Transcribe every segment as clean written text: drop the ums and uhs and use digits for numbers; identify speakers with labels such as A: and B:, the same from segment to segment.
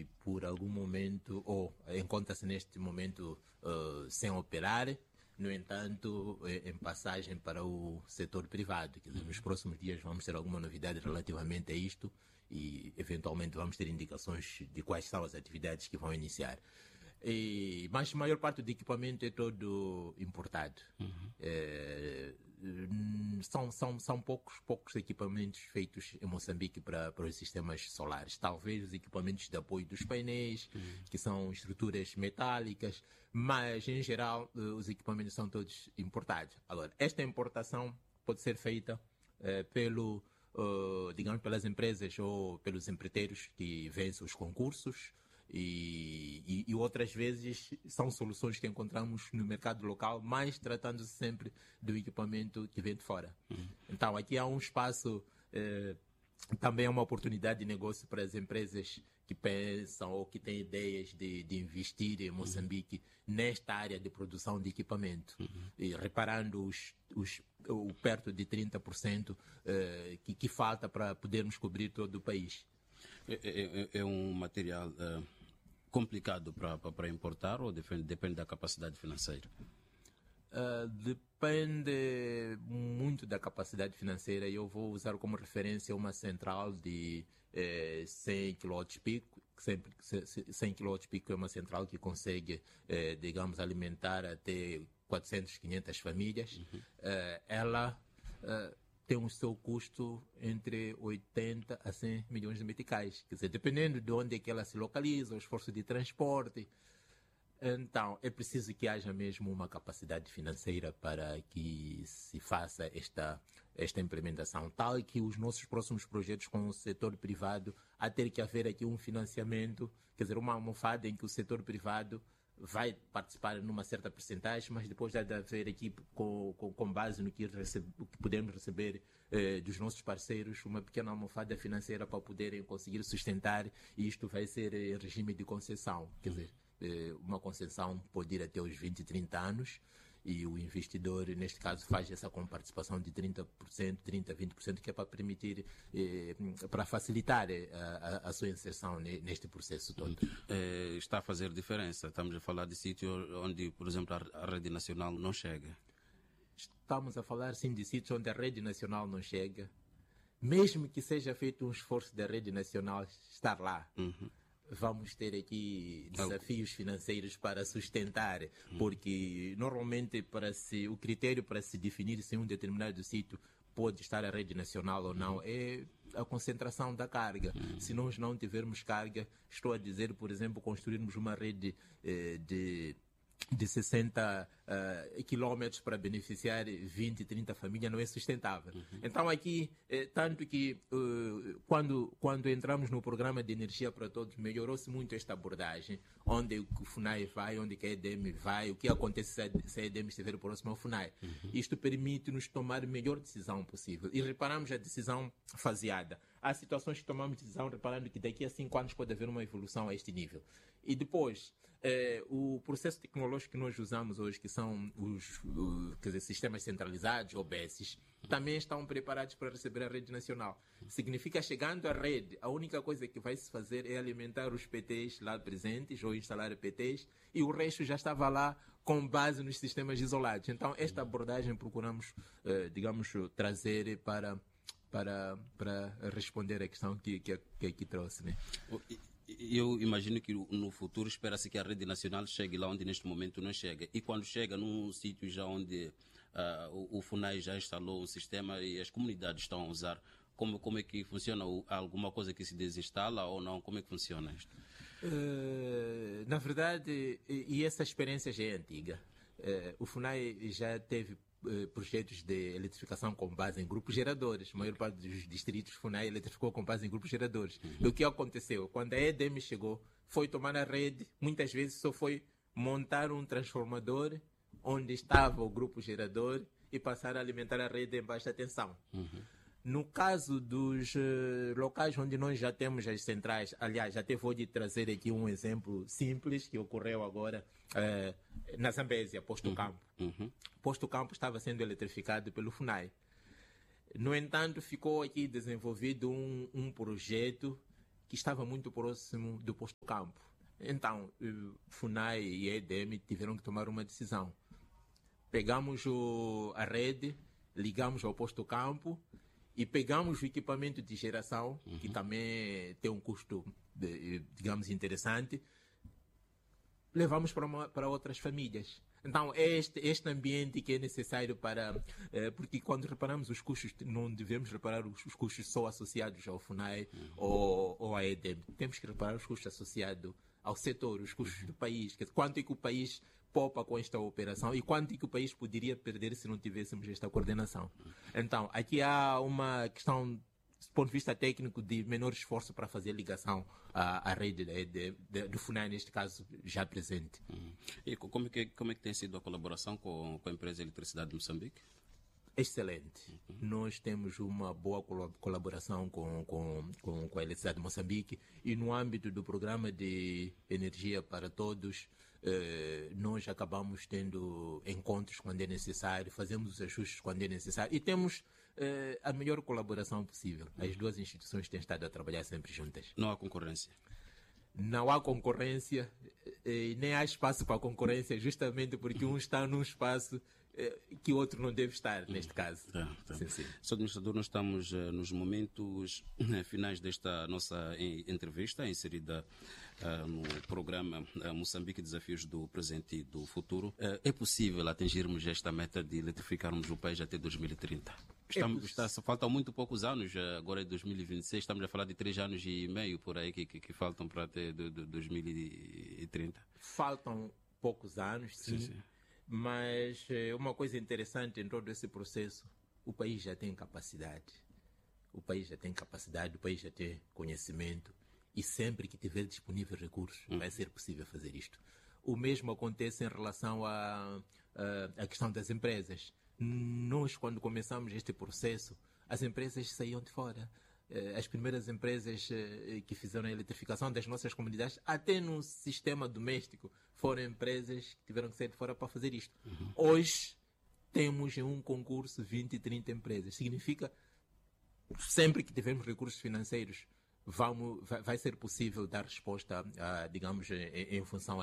A: que por algum momento, ou encontra-se neste momento sem operar, no entanto, em passagem para o setor privado. Quer dizer, nos próximos dias vamos ter alguma novidade relativamente a isto e, eventualmente, vamos ter indicações de quais são as atividades que vão iniciar. Mas a maior parte do equipamento é todo importado. São poucos equipamentos feitos em Moçambique para os sistemas solares. Talvez os equipamentos de apoio dos painéis, que são estruturas metálicas, mas em geral os equipamentos são todos importados. Agora, esta importação pode ser feita digamos, pelas empresas ou pelos empreiteiros que vencem os concursos, e outras vezes são soluções que encontramos no mercado local, mas tratando-se sempre do equipamento que vem de fora. Então aqui há um espaço, também é uma oportunidade de negócio para as empresas que pensam ou que têm ideias de investir em Moçambique nesta área de produção de equipamento, e reparando o perto de 30% que falta para podermos cobrir todo o país.
B: É um material complicado para importar, ou depende da capacidade financeira?
A: Depende muito da capacidade financeira. Eu vou usar como referência uma central de 100 kW-pico. 100 kW-pico é uma central que consegue, digamos, alimentar até 400, 500 famílias. Ela tem o seu custo entre 80 a 100 milhões de meticais. Quer dizer, dependendo de onde é que ela se localiza, o esforço de transporte. Então, é preciso que haja mesmo uma capacidade financeira para que se faça esta implementação, tal que os nossos próximos projetos com o setor privado, há ter que haver aqui um financiamento, quer dizer, uma almofada em que o setor privado vai participar numa certa percentagem, mas depois deve haver aqui, com base no que podemos receber dos nossos parceiros, uma pequena almofada financeira para poderem conseguir sustentar, e isto vai ser em regime de concessão. Quer dizer, uma concessão pode ir até os 20, 30 anos, e o investidor, neste caso, faz essa comparticipação de 30%, 30%, 20%, que é para permitir, para facilitar a sua inserção neste processo todo.
B: Está a fazer diferença. Estamos a falar de sítio onde, por exemplo, a rede nacional não chega.
A: Estamos a falar, sim, de sítios onde a rede nacional não chega. Mesmo que seja feito um esforço da rede nacional estar lá, vamos ter aqui desafios financeiros para sustentar, porque normalmente o critério para se definir se um determinado sítio pode estar a rede nacional ou não é a concentração da carga. Se nós não tivermos carga, estou a dizer, por exemplo, construirmos uma rede de 60 quilômetros para beneficiar 20, 30 famílias não é sustentável. Então aqui, tanto que quando entramos no programa de energia para todos, melhorou-se muito esta abordagem, onde o FUNAI vai, onde a EDM vai, o que acontece se a EDM estiver próximo ao FUNAI. Isto permite-nos tomar a melhor decisão possível. E reparamos a decisão faseada. Há situações que tomamos decisão reparando que daqui a 5 anos pode haver uma evolução a este nível. E depois, o processo tecnológico que nós usamos hoje, que são os sistemas centralizados, OBS, também estão preparados para receber a rede nacional. Significa, chegando à rede, a única coisa que vai se fazer é alimentar os PTs lá presentes, ou instalar PTs, e o resto já estava lá com base nos sistemas isolados. Então, esta abordagem procuramos, digamos, trazer para responder à questão que aqui trouxe, né?
B: Eu imagino que no futuro espera-se que a rede nacional chegue lá onde neste momento não chega. E quando chega num sítio já onde o FUNAI já instalou um sistema e as comunidades estão a usar, como é que funciona? Há alguma coisa que se desinstala ou não? Como é que funciona isto?
A: Na verdade, e essa experiência já é antiga. O FUNAI já teve projetos de eletrificação com base em grupos geradores. A maior parte dos distritos FUNAI eletrificou com base em grupos geradores. E o que aconteceu? Quando a EDM chegou, foi tomar a rede, muitas vezes só foi montar um transformador onde estava o grupo gerador e passar a alimentar a rede em baixa tensão. No caso dos locais onde nós já temos as centrais, aliás, já até vou trazer aqui um exemplo simples que ocorreu agora na Zambésia, Posto Campo. Posto Campo estava sendo eletrificado pelo FUNAI. No entanto, ficou aqui desenvolvido um projeto que estava muito próximo do posto campo. Então, FUNAI e a EDM tiveram que tomar uma decisão. Pegamos a rede, ligamos ao posto campo e pegamos o equipamento de geração, que também tem um custo, digamos, interessante, levamos para outras famílias. Então, é este ambiente que é necessário para... porque quando reparamos os custos, não devemos reparar os custos só associados ao FUNAI ou à EDM. Temos que reparar os custos associados ao setor, os custos do país. Quanto é que o país poupa com esta operação e quanto é que o país poderia perder se não tivéssemos esta coordenação. Então, aqui há uma questão, do ponto de vista técnico, de menor esforço para fazer ligação à rede do FUNAI, neste caso, já presente.
B: E como é que tem sido a colaboração com a empresa de eletricidade de Moçambique?
A: Excelente. Nós temos uma boa colaboração com a Eletricidade de Moçambique e no âmbito do programa de energia para todos, nós acabamos tendo encontros quando é necessário, fazemos os ajustes quando é necessário e temos a melhor colaboração possível. As duas instituições têm estado a trabalhar sempre juntas.
B: Não há concorrência?
A: Não há concorrência, nem há espaço para concorrência, justamente porque um está num espaço que o outro não deve estar, neste caso. Sim, sim.
B: Sr. Administrador, nós estamos nos momentos finais desta nossa entrevista, inserida no programa Moçambique Desafios do Presente e do Futuro. É possível atingirmos esta meta de eletrificarmos o país até 2030? Faltam muito poucos anos, agora é 2026, estamos a falar de 3 anos e meio por aí que faltam para até 2030.
A: Faltam poucos anos, sim.
B: Sim.
A: Mas uma coisa interessante em todo esse processo, o país já tem capacidade. O país já tem conhecimento e sempre que tiver disponível recursos vai ser possível fazer isto. O mesmo acontece em relação à questão das empresas. Nós, quando começamos este processo, as empresas saíam de fora. As primeiras empresas que fizeram a eletrificação das nossas comunidades, até no sistema doméstico, foram empresas que tiveram que sair de fora para fazer isto. Hoje, temos em um concurso 20 e 30 empresas. Significa, sempre que tivermos recursos financeiros, vai ser possível dar resposta, digamos, em função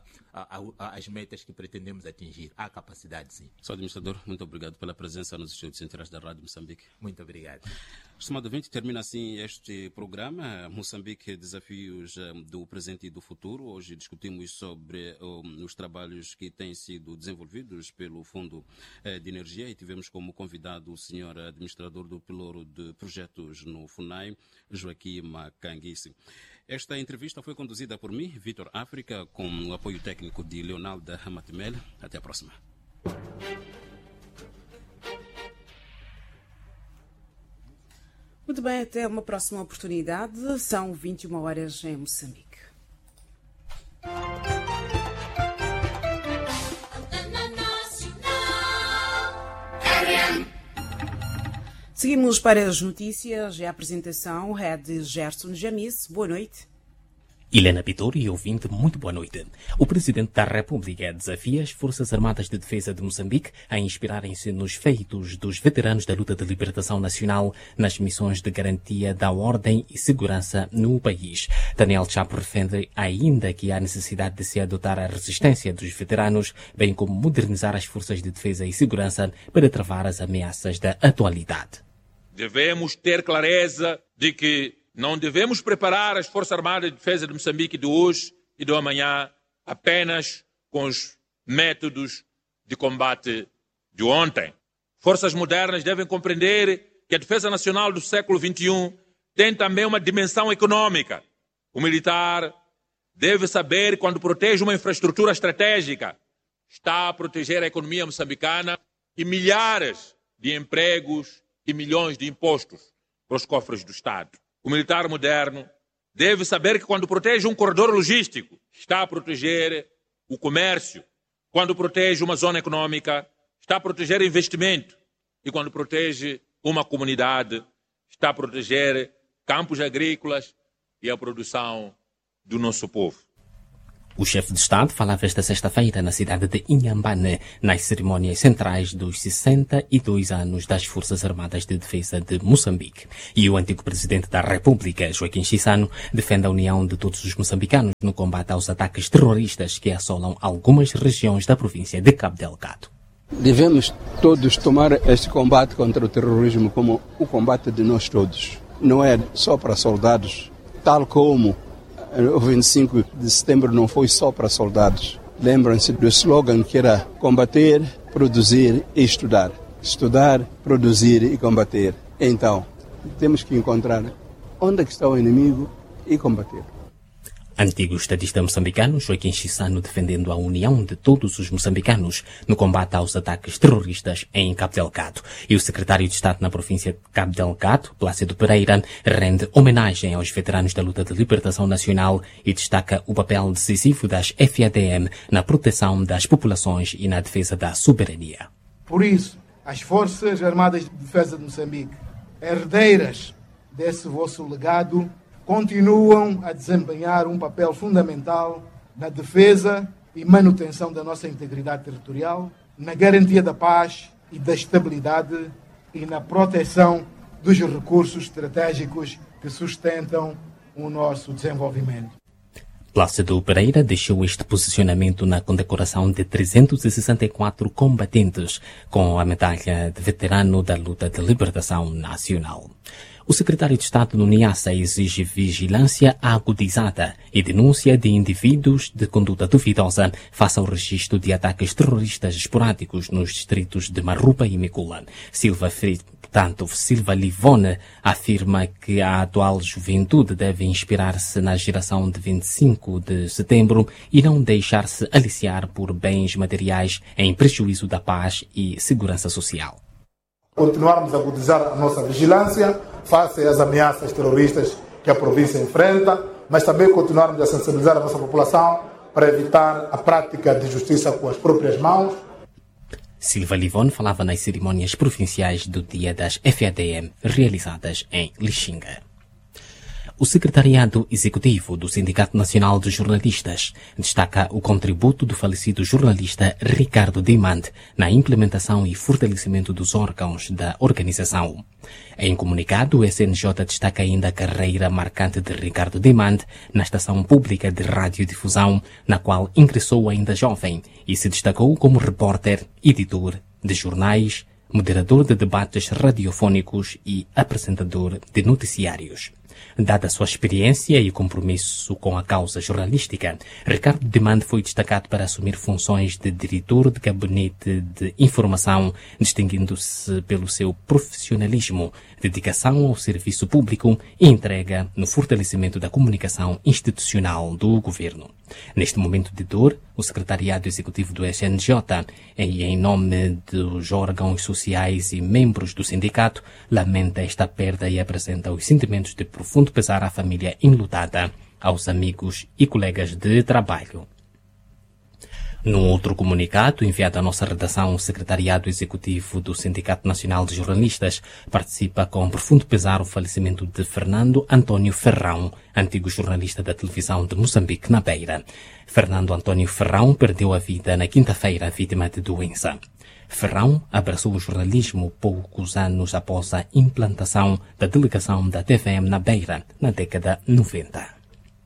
A: às metas que pretendemos atingir. Há capacidade, sim.
B: Sr. Administrador, muito obrigado pela presença nos estúdios centrais da Rádio Moçambique.
A: Muito obrigado.
B: Estimado ouvinte, termina assim este programa, Moçambique Desafios do Presente e do Futuro. Hoje discutimos sobre os trabalhos que têm sido desenvolvidos pelo Fundo de Energia e tivemos como convidado o senhor administrador do Pelouro de Projetos no FUNAI, Joaquim Macanguisse. Esta entrevista foi conduzida por mim, Vitor África, com o apoio técnico de Leonardo Hamatemel. Até a próxima.
C: Muito bem, até uma próxima oportunidade. São 21 horas em Moçambique. Seguimos para as notícias e a apresentação é de Gerson Jamis. Boa noite.
D: Helena Pitori, ouvinte, muito boa noite. O Presidente da República desafia as Forças Armadas de Defesa de Moçambique a inspirarem-se nos feitos dos veteranos da luta de libertação nacional nas missões de garantia da ordem e segurança no país. Daniel Chapo defende ainda que há necessidade de se adotar a resistência dos veteranos, bem como modernizar as forças de defesa e segurança para travar as ameaças da atualidade.
E: Devemos ter clareza de que não devemos preparar as Forças Armadas de Defesa de Moçambique de hoje e do amanhã apenas com os métodos de combate de ontem. Forças modernas devem compreender que a defesa nacional do século XXI tem também uma dimensão econômica. O militar deve saber, quando protege uma infraestrutura estratégica, está a proteger a economia moçambicana e milhares de empregos e milhões de impostos para os cofres do Estado. O militar moderno deve saber que quando protege um corredor logístico, está a proteger o comércio. Quando protege uma zona econômica, está a proteger investimento. E quando protege uma comunidade, está a proteger campos agrícolas e a produção do nosso povo.
D: O chefe de Estado falava esta sexta-feira na cidade de Inhambane, nas cerimônias centrais dos 62 anos das Forças Armadas de Defesa de Moçambique. E o antigo presidente da República, Joaquim Chissano, defende a união de todos os moçambicanos no combate aos ataques terroristas que assolam algumas regiões da província de Cabo Delgado.
F: Devemos todos tomar este combate contra o terrorismo como o combate de nós todos. Não é só para soldados, tal como o 25 de setembro não foi só para soldados. Lembram-se do slogan que era combater, produzir e estudar. Estudar, produzir e combater. Então, temos que encontrar onde é que está o inimigo e combater.
D: Antigo estadista moçambicano Joaquim Chissano defendendo a união de todos os moçambicanos no combate aos ataques terroristas em Cabo Delgado. E o secretário de Estado na província de Cabo Delgado, Plácido Pereira, rende homenagem aos veteranos da luta de libertação nacional e destaca o papel decisivo das FADM na proteção das populações e na defesa da soberania.
G: Por isso, as Forças Armadas de Defesa de Moçambique, herdeiras desse vosso legado, continuam a desempenhar um papel fundamental na defesa e manutenção da nossa integridade territorial, na garantia da paz e da estabilidade e na proteção dos recursos estratégicos que sustentam o nosso desenvolvimento.
D: Plácido Pereira deixou este posicionamento na condecoração de 364 combatentes com a medalha de veterano da luta de libertação nacional. O secretário de Estado do Niassa exige vigilância agudizada e denúncia de indivíduos de conduta duvidosa face ao registro de ataques terroristas esporádicos nos distritos de Marrupa e Micula. Silva Livone afirma que a atual juventude deve inspirar-se na geração de 25 de setembro e não deixar-se aliciar por bens materiais em prejuízo da paz e segurança social.
G: Continuarmos a agudizar a nossa vigilância face às ameaças terroristas que a província enfrenta, mas também continuarmos a sensibilizar a nossa população para evitar a prática de justiça com as próprias mãos.
D: Silva Livone falava nas cerimônias provinciais do Dia das FADM realizadas em Lixinga. O Secretariado Executivo do Sindicato Nacional de Jornalistas destaca o contributo do falecido jornalista Ricardo Dimand na implementação e fortalecimento dos órgãos da organização. Em comunicado, o SNJ destaca ainda a carreira marcante de Ricardo Dimand na estação pública de radiodifusão, na qual ingressou ainda jovem e se destacou como repórter, editor de jornais, moderador de debates radiofónicos e apresentador de noticiários. Dada a sua experiência e compromisso com a causa jornalística, Ricardo Dimand foi destacado para assumir funções de diretor de gabinete de informação, distinguindo-se pelo seu profissionalismo, dedicação ao serviço público e entrega no fortalecimento da comunicação institucional do governo. Neste momento de dor, o Secretariado Executivo do SNJ, em nome dos órgãos sociais e membros do sindicato, lamenta esta perda e apresenta os sentimentos de profundo pesar à família enlutada, aos amigos e colegas de trabalho. Num outro comunicado enviado à nossa redação, o Secretariado Executivo do Sindicato Nacional de Jornalistas participa com profundo pesar o falecimento de Fernando Antônio Ferrão, antigo jornalista da televisão de Moçambique, na Beira. Fernando Antônio Ferrão perdeu a vida na quinta-feira, vítima de doença. Ferrão abraçou o jornalismo poucos anos após a implantação da delegação da TVM na Beira, na década 90.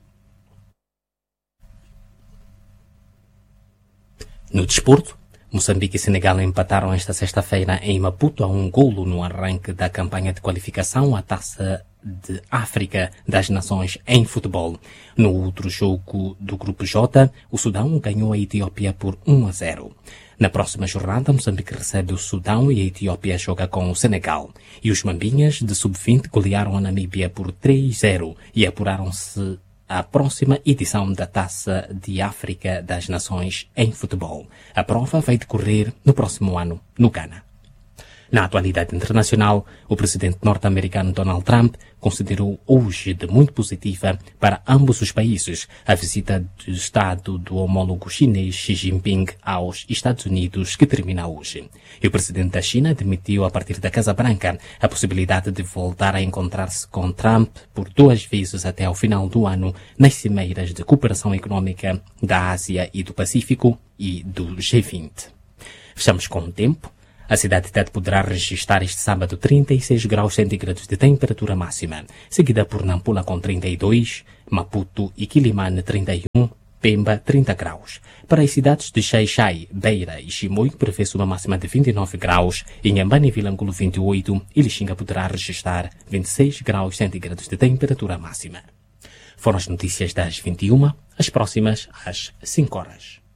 D: No desporto, Moçambique e Senegal empataram esta sexta-feira em Maputo a 1-golo no arranque da campanha de qualificação à Taça de África das Nações em futebol. No outro jogo do Grupo J, o Sudão ganhou a Etiópia por 1-0. Na próxima jornada, Moçambique recebe o Sudão e a Etiópia joga com o Senegal. E os Mambinhas de Sub-20 golearam a Namíbia por 3-0 e apuraram-se à próxima edição da Taça de África das Nações em futebol. A prova vai decorrer no próximo ano, no Ghana. Na atualidade internacional, o presidente norte-americano Donald Trump considerou hoje de muito positiva para ambos os países a visita de Estado do homólogo chinês Xi Jinping aos Estados Unidos, que termina hoje. E o presidente da China admitiu, a partir da Casa Branca, a possibilidade de voltar a encontrar-se com Trump por 2 vezes até ao final do ano nas cimeiras de cooperação econômica da Ásia e do Pacífico e do G20. Fechamos com o tempo. A cidade de Tete poderá registrar este sábado 36 graus centígrados de temperatura máxima, seguida por Nampula com 32, Maputo e Quilimane 31, Pemba 30 graus. Para as cidades de Xai-Xai, Beira e Chimoio, prevê-se uma máxima de 29 graus, Inhambane e Vilanculo 28 e Lixinga poderá registrar 26 graus centígrados de temperatura máxima. Foram as notícias das 21, as próximas às 5 horas.